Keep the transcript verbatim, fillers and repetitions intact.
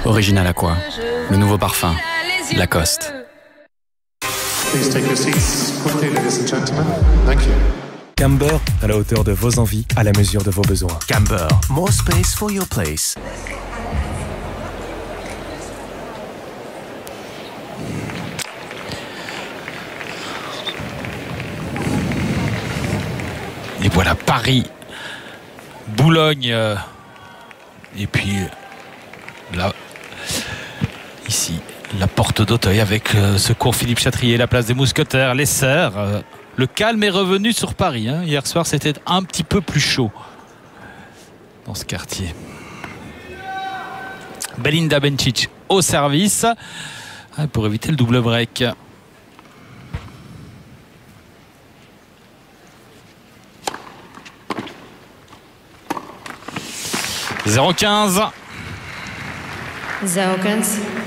Original Aqua, le nouveau parfum, Lacoste. Please take your seats quickly, ladies and gentlemen. Thank you. Camber, à la hauteur de vos envies, à la mesure de vos besoins. Camber, more space for your place. Et voilà Paris, Boulogne, euh, et puis là, ici, la porte d'Auteuil avec euh, ce cours Philippe Chatrier, la place des Mousquetaires, les Serres. Euh, le calme est revenu sur Paris. Hein. Hier soir, c'était un petit peu plus chaud dans ce quartier. Belinda Bencic au service hein, pour éviter le double break. zéro quinze. zéro quinze.